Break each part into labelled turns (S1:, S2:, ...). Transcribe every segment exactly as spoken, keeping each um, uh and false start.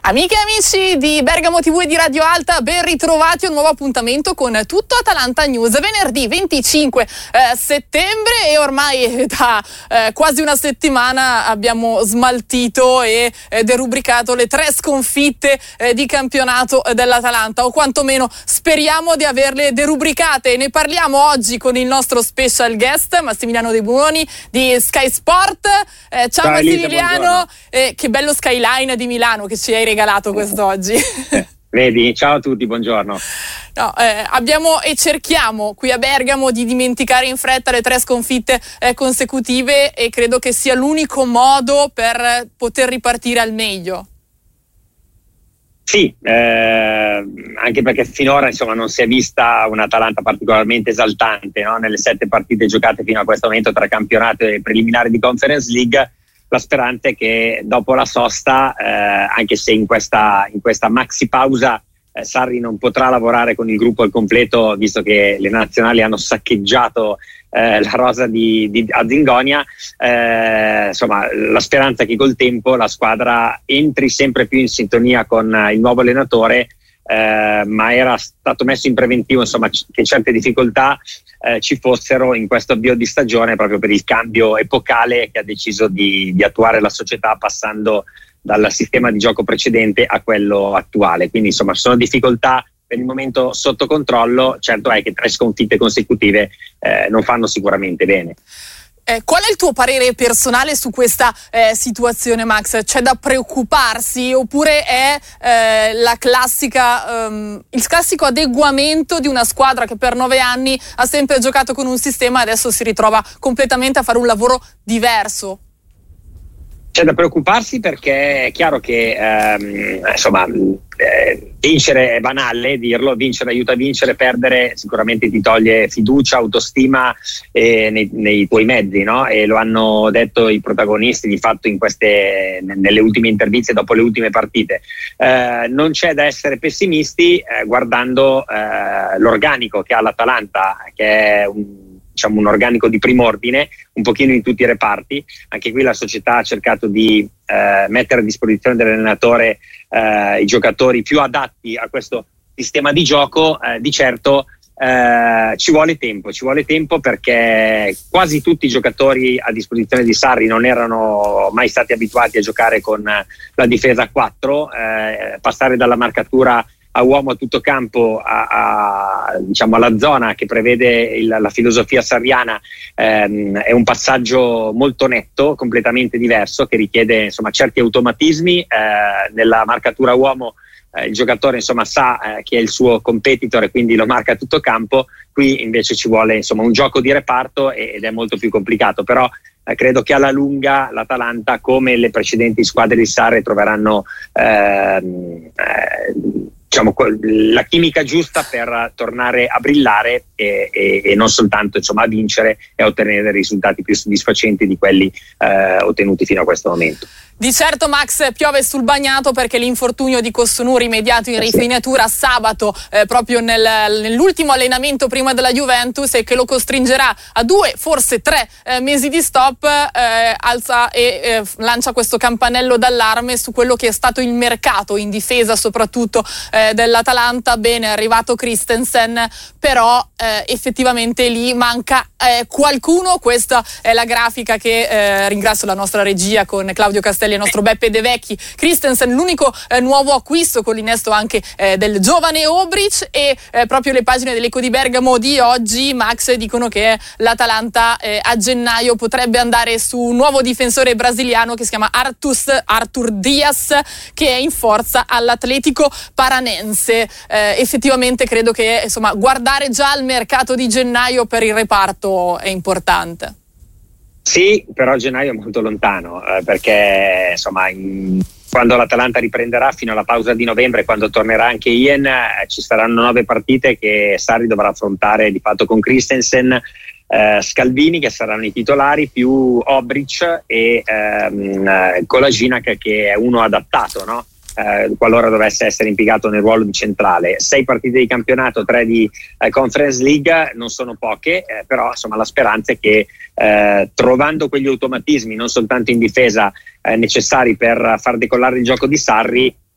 S1: Amiche e amici di Bergamo tivù e di Radio Alta, ben ritrovati a un nuovo appuntamento con Tutto Atalanta News. Venerdì venticinque eh, settembre e ormai da eh, quasi una settimana abbiamo smaltito e eh, derubricato le tre sconfitte eh, di campionato dell'Atalanta, o quantomeno speriamo di averle derubricate. Ne parliamo oggi con il nostro special guest Massimiliano De Buoni di Sky Sport. Eh, ciao, ciao Massimiliano, eh, che bello skyline di Milano che ci hai regalato quest'oggi.
S2: Vedi, ciao a tutti, buongiorno.
S1: No, eh, abbiamo e cerchiamo qui a Bergamo di dimenticare in fretta le tre sconfitte eh, consecutive, e credo che sia l'unico modo per poter ripartire al meglio.
S2: Sì, eh, anche perché finora insomma non si è vista un'Atalanta particolarmente esaltante, no? Nelle sette partite giocate fino a questo momento tra campionato e preliminari di Conference League. La speranza è che dopo la sosta, eh, anche se in questa, in questa maxi pausa eh, Sarri non potrà lavorare con il gruppo al completo, visto che le nazionali hanno saccheggiato eh, la rosa di, di a Zingonia, eh, insomma la speranza è che col tempo la squadra entri sempre più in sintonia con il nuovo allenatore. Eh, ma era stato messo in preventivo insomma c- che certe difficoltà eh, ci fossero in questo avvio di stagione, proprio per il cambio epocale che ha deciso di, di attuare la società, passando dal sistema di gioco precedente a quello attuale. Quindi insomma sono difficoltà per il momento sotto controllo. Certo è che tre sconfitte consecutive eh, non fanno sicuramente bene.
S1: Eh, qual è il tuo parere personale su questa eh, situazione, Max? C'è da preoccuparsi oppure è eh, la classica, um, il classico adeguamento di una squadra che per nove anni ha sempre giocato con un sistema e adesso si ritrova completamente a fare un lavoro diverso?
S2: C'è da preoccuparsi perché è chiaro che ehm, insomma eh, vincere è banale dirlo, vincere aiuta a vincere, perdere sicuramente ti toglie fiducia, autostima eh, nei, nei tuoi mezzi, no? E lo hanno detto i protagonisti di fatto in queste, nelle ultime interviste dopo le ultime partite. Eh, non c'è da essere pessimisti eh, guardando eh, l'organico che ha l'Atalanta, che è un diciamo un organico di primo ordine, un pochino in tutti i reparti. Anche qui la società ha cercato di eh, mettere a disposizione dell'allenatore eh, i giocatori più adatti a questo sistema di gioco. Eh, di certo eh, ci vuole tempo, ci vuole tempo perché quasi tutti i giocatori a disposizione di Sarri non erano mai stati abituati a giocare con la difesa a quattro, eh, passare dalla marcatura a uomo a tutto campo a, a, diciamo alla zona che prevede il, la filosofia sarriana, ehm, è un passaggio molto netto, completamente diverso, che richiede insomma certi automatismi. Eh, nella marcatura uomo eh, il giocatore insomma sa eh, chi è il suo competitor e quindi lo marca a tutto campo. Qui invece ci vuole insomma un gioco di reparto ed è molto più complicato, però eh, credo che alla lunga l'Atalanta, come le precedenti squadre di Sarri, troveranno ehm, eh, diciamo la chimica giusta per tornare a brillare e, e, e non soltanto insomma a vincere e a ottenere risultati più soddisfacenti di quelli eh, ottenuti fino a questo momento.
S1: Di certo, Max, piove sul bagnato perché l'infortunio di Kosunu rimediato in rifinitura sabato eh, proprio nel, nell'ultimo allenamento prima della Juventus, e che lo costringerà a due, forse tre eh, mesi di stop, eh, alza e eh, lancia questo campanello d'allarme su quello che è stato il mercato in difesa soprattutto eh, dell'Atalanta. Bene, è arrivato Christensen, però eh, effettivamente lì manca eh, qualcuno. Questa è la grafica che eh, ringrazio la nostra regia con Claudio Castelli e il nostro Beppe De Vecchi. Christensen, l'unico eh, nuovo acquisto, con l'innesto anche eh, del giovane Obric, e eh, proprio le pagine dell'Eco di Bergamo di oggi, Max, dicono che l'Atalanta eh, a gennaio potrebbe andare su un nuovo difensore brasiliano che si chiama Artus, Artur Dias, che è in forza all'Atletico Paranense. Eh, effettivamente credo che insomma guardare già al mercato di gennaio per il reparto è importante.
S2: Sì, però gennaio è molto lontano, eh, perché insomma in, quando l'Atalanta riprenderà fino alla pausa di novembre, quando tornerà anche Ian, eh, ci saranno nove partite che Sarri dovrà affrontare di fatto con Christensen, eh, Scalvini, che saranno i titolari, più Obric e ehm, Kolasinac, che è uno adattato, no? Eh, qualora dovesse essere impiegato nel ruolo di centrale. Sei partite di campionato, tre di eh, Conference League, non sono poche, eh, però insomma la speranza è che eh, trovando quegli automatismi non soltanto in difesa eh, necessari per far decollare il gioco di Sarri,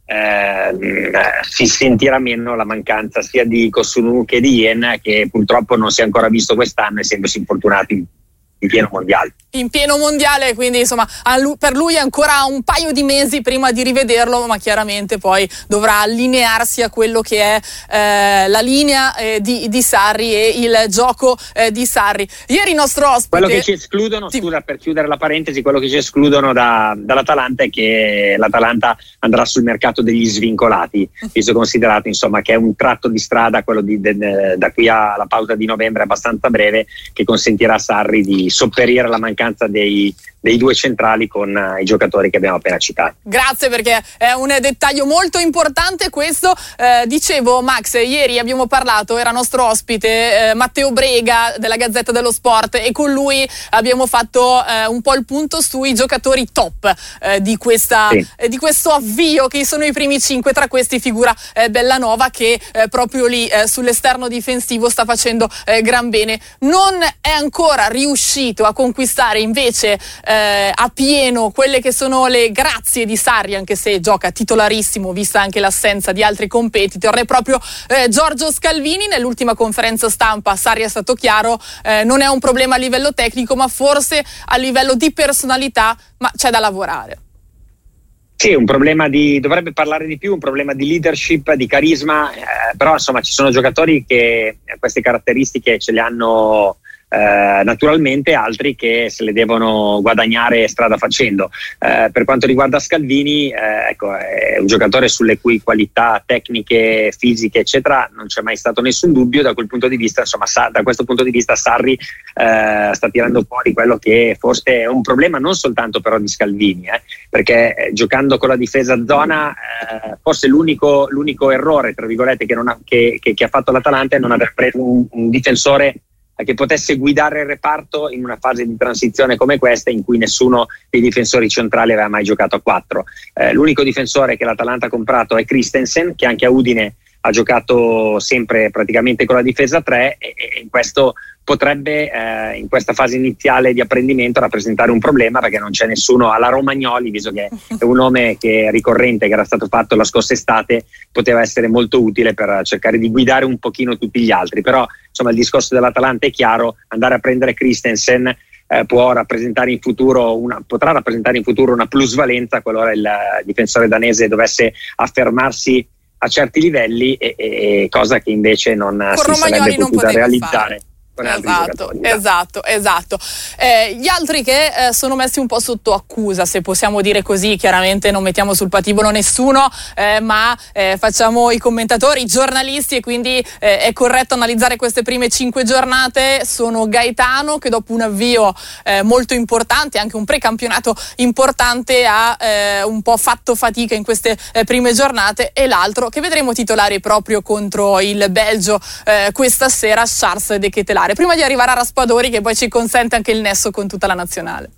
S2: eh, si sentirà meno la mancanza sia di Kosunu che di Yen, che purtroppo non si è ancora visto quest'anno, essendosi infortunati in pieno mondiale.
S1: In pieno mondiale, quindi insomma per lui è ancora un paio di mesi prima di rivederlo, ma chiaramente poi dovrà allinearsi a quello che è eh, la linea eh, di, di Sarri e il gioco eh, di Sarri. Ieri il nostro ospite...
S2: Quello che ci escludono, sì. scusa per chiudere la parentesi, quello che ci escludono da, dall'Atalanta è che l'Atalanta andrà sul mercato degli svincolati, visto considerato insomma che è un tratto di strada, quello di, de, de, da qui alla pausa di novembre abbastanza breve, che consentirà a Sarri di sopperire la mancanza dei, dei due centrali con uh, i giocatori che abbiamo appena citato.
S1: Grazie, perché è un dettaglio molto importante questo. Eh, dicevo, Max, ieri abbiamo parlato, era nostro ospite eh, Matteo Brega della Gazzetta dello Sport, e con lui abbiamo fatto eh, un po' il punto sui giocatori top eh, di, questa, sì. eh, di questo avvio, che sono i primi cinque. Tra questi figura eh, Bellanova, che eh, proprio lì eh, sull'esterno difensivo sta facendo eh, gran bene. Non è ancora riuscito a conquistare invece eh, a pieno quelle che sono le grazie di Sarri, anche se gioca titolarissimo vista anche l'assenza di altri competitor. È proprio eh, Giorgio Scalvini. Nell'ultima conferenza stampa Sarri è stato chiaro, eh, non è un problema a livello tecnico, ma forse a livello di personalità, ma c'è da lavorare.
S2: Sì, un problema di, dovrebbe parlare di più, un problema di leadership, di carisma, eh, però insomma ci sono giocatori che queste caratteristiche ce le hanno Eh, naturalmente, altri che se le devono guadagnare strada facendo. Eh, per quanto riguarda Scalvini, eh, ecco, è un giocatore sulle cui qualità tecniche, fisiche eccetera non c'è mai stato nessun dubbio. Da quel punto di vista, insomma, sa, da questo punto di vista Sarri eh, sta tirando fuori quello che forse è un problema non soltanto però di Scalvini, eh, perché eh, giocando con la difesa a zona eh, forse l'unico, l'unico errore tra virgolette che, non ha, che, che, che ha fatto l'Atalanta è non aver preso un, un difensore che potesse guidare il reparto in una fase di transizione come questa, in cui nessuno dei difensori centrali aveva mai giocato a quattro. Eh, l'unico difensore che l'Atalanta ha comprato è Christensen, che anche a Udine ha giocato sempre praticamente con la difesa a tre, e, e in questo potrebbe eh, in questa fase iniziale di apprendimento rappresentare un problema, perché non c'è nessuno alla Romagnoli, visto che è un nome che è ricorrente, che era stato fatto la scorsa estate, poteva essere molto utile per cercare di guidare un pochino tutti gli altri. Però insomma il discorso dell'Atalanta è chiaro: andare a prendere Christensen eh, può rappresentare in futuro una, potrà rappresentare in futuro una plusvalenza qualora il difensore danese dovesse affermarsi a certi livelli, e, e cosa che invece non
S1: Con
S2: si sarebbe potuta realizzare.
S1: Fare. Esatto, esatto, esatto. Eh, gli altri che eh, sono messi un po' sotto accusa, se possiamo dire così, chiaramente non mettiamo sul patibolo nessuno, eh, ma eh, facciamo i commentatori, i giornalisti, e quindi eh, è corretto analizzare queste prime cinque giornate. Sono Gaetano, che dopo un avvio eh, molto importante, anche un precampionato importante, ha eh, un po' fatto fatica in queste eh, prime giornate, e l'altro che vedremo titolare proprio contro il Belgio eh, questa sera, Charles De Ketelaere. Prima di arrivare a Raspadori, che poi ci consente anche il nesso con tutta la nazionale.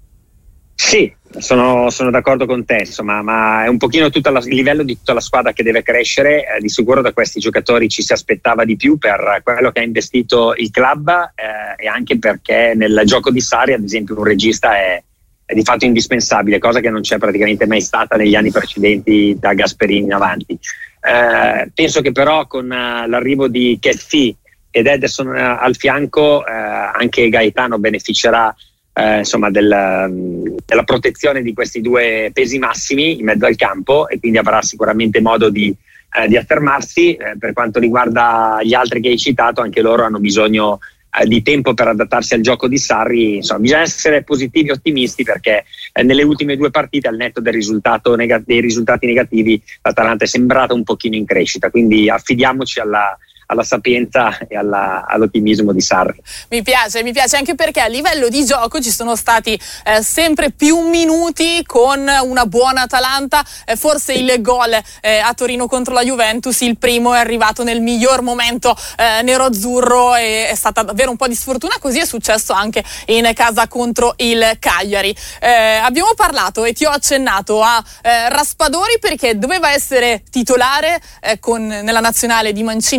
S2: Sì, sono, sono d'accordo con te, insomma, ma è un pochino tutto il livello di tutta la squadra che deve crescere. Eh, di sicuro da questi giocatori ci si aspettava di più per quello che ha investito il club, eh, e anche perché nel gioco di Sarri, ad esempio, un regista è, è di fatto indispensabile, cosa che non c'è praticamente mai stata negli anni precedenti da Gasperini in avanti. Eh, penso che però con uh, l'arrivo di Ketty ed Ederson uh, al fianco, uh, anche Gaetano beneficerà uh, insomma del, um, della protezione di questi due pesi massimi in mezzo al campo, e quindi avrà sicuramente modo di, uh, di affermarsi. Uh, per quanto riguarda gli altri che hai citato, anche loro hanno bisogno uh, di tempo per adattarsi al gioco di Sarri. Insomma, bisogna essere positivi e ottimisti, perché uh, nelle ultime due partite, al netto del risultato neg- dei risultati negativi, l'Atalanta è sembrata un pochino in crescita, quindi affidiamoci alla alla sapienza e alla, all'ottimismo di Sarri.
S1: Mi piace, mi piace anche perché a livello di gioco ci sono stati eh, sempre più minuti con una buona Atalanta. Eh, forse il gol eh, a Torino contro la Juventus, il primo, è arrivato nel miglior momento eh, nero-azzurro, e è stata davvero un po' di sfortuna. Così è successo anche in casa contro il Cagliari. Eh, abbiamo parlato e ti ho accennato a eh, Raspadori, perché doveva essere titolare eh, con, nella nazionale di Mancini questa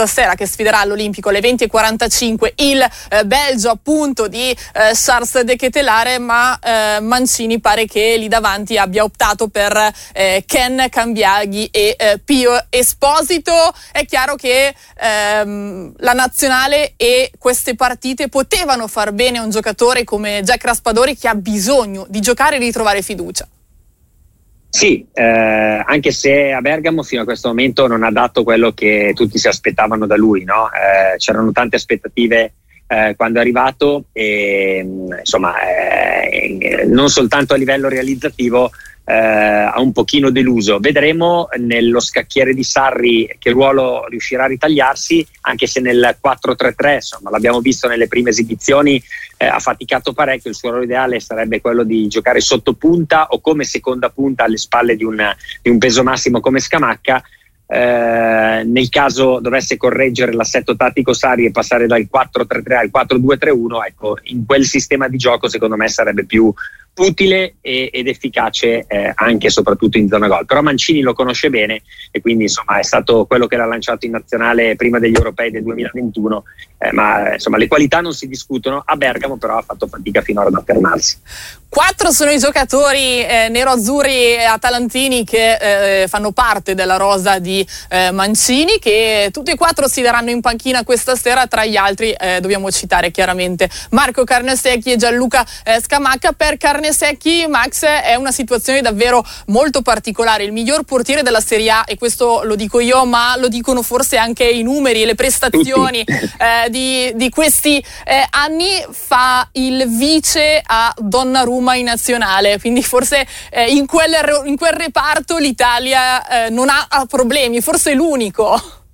S1: sera, che sfiderà all'Olimpico alle venti e quarantacinque il eh, Belgio appunto di eh, Charles De Ketelare, ma eh, Mancini pare che lì davanti abbia optato per eh, Ken Cambiaghi e eh, Pio Esposito. È chiaro che ehm, la nazionale e queste partite potevano far bene a un giocatore come Jack Raspadori, che ha bisogno di giocare e ritrovare fiducia.
S2: Sì, eh, anche se a Bergamo fino a questo momento non ha dato quello che tutti si aspettavano da lui, no? Eh, c'erano tante aspettative eh, quando è arrivato e insomma eh, non soltanto a livello realizzativo eh, ha un pochino deluso. Vedremo nello scacchiere di Sarri che ruolo riuscirà a ritagliarsi, anche se nel quattro tre tre, insomma, l'abbiamo visto nelle prime esibizioni, eh, ha faticato parecchio. Il suo ruolo ideale sarebbe quello di giocare sotto punta o come seconda punta alle spalle di un, di un peso massimo come Scamacca. Eh, nel caso dovesse correggere l'assetto tattico Sarri e passare dal quattro tre tre al quattro due tre uno, ecco, in quel sistema di gioco secondo me sarebbe più utile e, ed efficace eh, anche e soprattutto in zona gol. Però Mancini lo conosce bene e quindi insomma è stato quello che l'ha lanciato in nazionale prima degli europei del duemilaventuno, eh, ma insomma le qualità non si discutono. A Bergamo però ha fatto fatica finora ad affermarsi.
S1: Quattro sono i giocatori eh, nero-azzurri e atalantini che eh, fanno parte della rosa di eh, Mancini, che tutti e quattro si daranno in panchina questa sera. Tra gli altri eh, dobbiamo citare chiaramente Marco Carnesecchi e Gianluca eh, Scamacca. Per Carnesecchi, Max, è una situazione davvero molto particolare, il miglior portiere della Serie A, e questo lo dico io, ma lo dicono forse anche i numeri e le prestazioni eh, di, di questi eh, anni. Fa il vice a Donnarumma in nazionale, quindi forse eh, in, quel, in quel reparto l'Italia eh, non ha, ha problemi, forse è l'unico.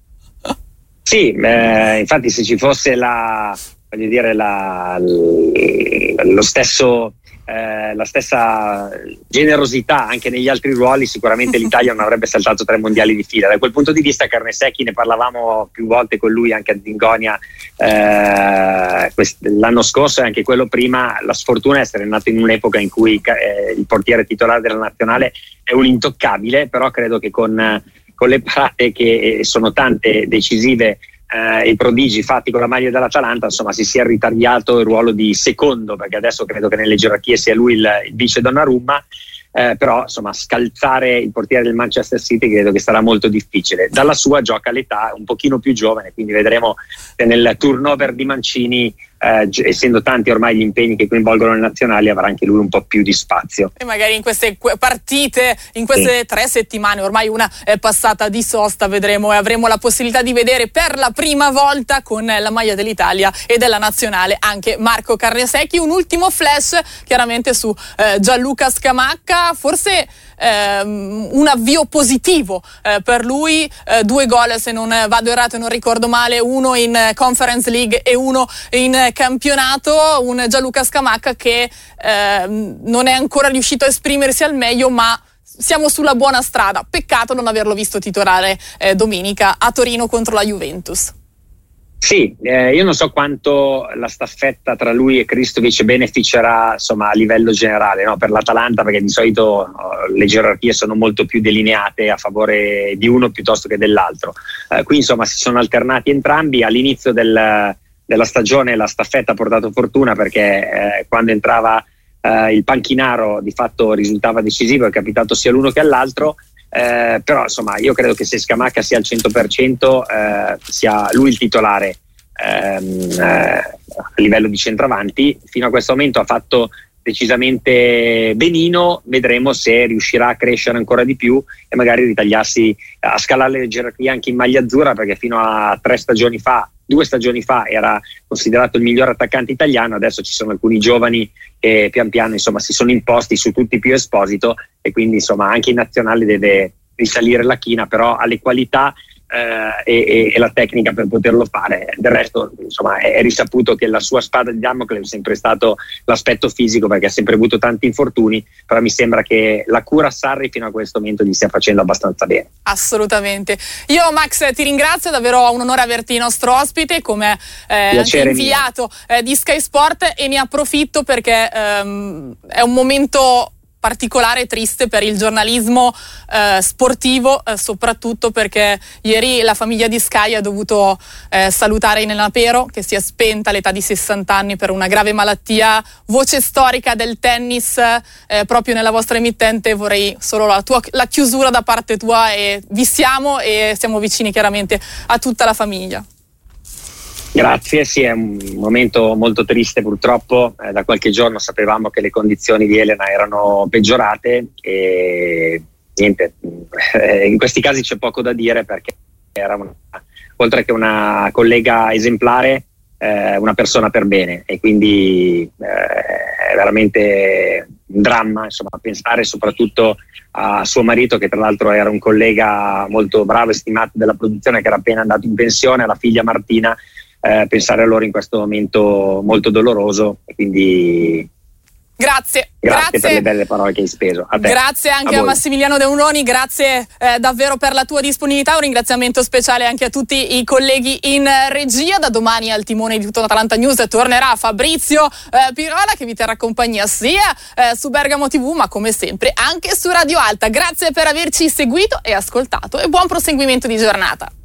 S2: Sì, eh, infatti se ci fosse la, voglio dire, la, lo stesso eh, la stessa generosità anche negli altri ruoli, sicuramente l'Italia non avrebbe saltato tre mondiali di fila. Da quel punto di vista Carnesecchi, ne parlavamo più volte con lui anche a Zingonia eh, l'anno scorso e anche quello prima. La sfortuna è essere nato in un'epoca in cui eh, il portiere titolare della nazionale è un intoccabile, però credo che con, con le parate, che sono tante, decisive, Eh, i prodigi fatti con la maglia dell'Atalanta, insomma si sia ritagliato il ruolo di secondo, perché adesso credo che nelle gerarchie sia lui il, il vice Donnarumma, eh, però insomma scalzare il portiere del Manchester City credo che sarà molto difficile. Dalla sua gioca l'età, un pochino più giovane, quindi vedremo se nel turnover di Mancini, eh, essendo tanti ormai gli impegni che coinvolgono le nazionali, avrà anche lui un po' più di spazio.
S1: E magari in queste partite, in queste sì. tre settimane, ormai una è passata di sosta, vedremo e avremo la possibilità di vedere per la prima volta con la maglia dell'Italia e della nazionale anche Marco Carnesecchi. Un ultimo flash chiaramente su eh, Gianluca Scamacca, forse ehm, un avvio positivo eh, per lui, eh, due gol se non vado errato e non ricordo male, uno in Conference League e uno in campionato. Un Gianluca Scamacca che eh, non è ancora riuscito a esprimersi al meglio, ma siamo sulla buona strada. Peccato non averlo visto titolare eh, domenica a Torino contro la Juventus.
S2: Sì, eh, io non so quanto la staffetta tra lui e Kristovic beneficerà insomma a livello generale, no? Per l'Atalanta, perché di solito oh, le gerarchie sono molto più delineate a favore di uno piuttosto che dell'altro. Eh, qui insomma si sono alternati entrambi. All'inizio del della stagione la staffetta ha portato fortuna, perché eh, quando entrava eh, il panchinaro di fatto risultava decisivo, è capitato sia l'uno che all'altro, eh, però insomma io credo che se Scamacca sia al cento per cento eh, sia lui il titolare ehm, eh, a livello di centravanti. Fino a questo momento ha fatto decisamente benino, vedremo se riuscirà a crescere ancora di più e magari ritagliarsi, a scalare le gerarchie anche in maglia azzurra, perché fino a tre stagioni fa due stagioni fa era considerato il miglior attaccante italiano. Adesso ci sono alcuni giovani che pian piano insomma si sono imposti, su tutti Pio Esposito, e quindi insomma anche in nazionale deve risalire la china, però ha le qualità eh, e, e la tecnica per poterlo fare. Del resto insomma è, è risaputo che la sua spada di Damocle è sempre stato l'aspetto fisico, perché ha sempre avuto tanti infortuni, però mi sembra che la cura Sarri fino a questo momento gli stia facendo abbastanza bene.
S1: Assolutamente. Io Max ti ringrazio, davvero un onore averti nostro ospite come eh, anche inviato eh, di Sky Sport, e ne approfitto perché ehm, è un momento particolare e triste per il giornalismo eh, sportivo, eh, soprattutto perché ieri la famiglia di Sky ha dovuto eh, salutare Elena Pero, che si è spenta all'età di sessanta anni per una grave malattia, voce storica del tennis eh, proprio nella vostra emittente. Vorrei solo la, tua, la chiusura da parte tua, e vi siamo e siamo vicini chiaramente a tutta la famiglia.
S2: Grazie, sì, è un momento molto triste purtroppo. Eh, da qualche giorno sapevamo che le condizioni di Elena erano peggiorate e niente, eh, in questi casi c'è poco da dire, perché era una, oltre che una collega esemplare, eh, una persona per bene, e quindi eh, è veramente un dramma, insomma, pensare soprattutto a suo marito, che tra l'altro era un collega molto bravo e stimato della produzione, che era appena andato in pensione, alla figlia Martina. Eh, pensare a loro in questo momento molto doloroso, e quindi
S1: grazie,
S2: grazie,
S1: grazie
S2: per le belle parole che hai speso. A te.
S1: Grazie anche a, a Massimiliano Deunoni, grazie eh, davvero per la tua disponibilità. Un ringraziamento speciale anche a tutti i colleghi in regia. Da domani al timone di tutto Atalanta News tornerà Fabrizio eh, Pirola, che vi terrà compagnia sia eh, su Bergamo tivù, ma come sempre anche su Radio Alta. Grazie per averci seguito e ascoltato, e buon proseguimento di giornata.